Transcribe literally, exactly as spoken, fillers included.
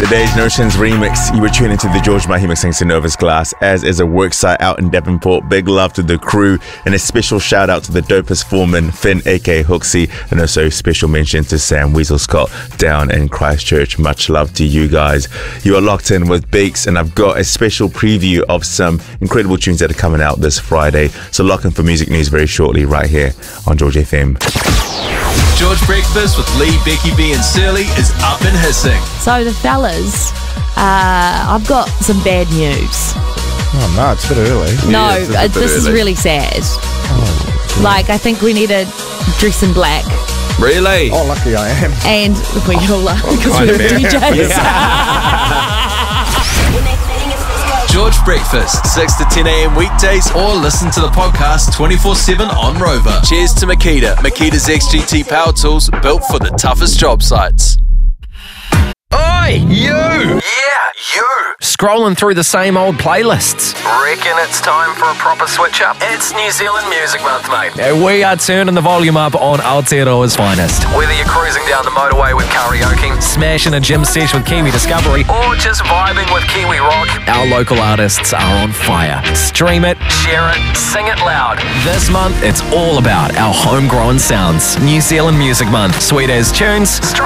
The Dej Notions remix. You were tuning into the George Mahi mixing Synovus Glass, as is a worksite out in Devonport. Big love to the crew, and a special shout out to the dopest foreman, Finn aka Hooksy, and also special mention to Sam Weasel Scott down in Christchurch. Much love to you guys. You are locked in with Beaks, and I've got a special preview of some incredible tunes that are coming out this Friday. So lock in for music news very shortly right here on George F M. George Breakfast with Lee, Becky B and Surly is up and hissing. So the fellas, uh, I've got some bad news. Oh no, it's a bit early. No, Yeah, it's a uh, bit this is early. really sad. Oh, Like, I think we need to dress in black. Really? oh, lucky I am. And we all are, because kind we're of D man. Js. George Breakfast, six to ten a.m. weekdays, or listen to the podcast twenty-four seven on Rover. Cheers to Makita. Makita's X G T power tools, built for the toughest job sites. Oi, you! Yeah, you! Scrolling through the same old playlists. Reckon it's time for a proper switch up? It's New Zealand Music Month, mate. Uh, We are turning the volume up on Aotearoa's finest. Whether you're cruising down the motorway with karaoke, Smashing a gym sesh with Kiwi Discovery. or just vibing with Kiwi Rock, Our local artists are on fire. Stream it. share it, sing it loud. This month, it's all about our homegrown sounds. New Zealand Music Month. Sweet as tunes.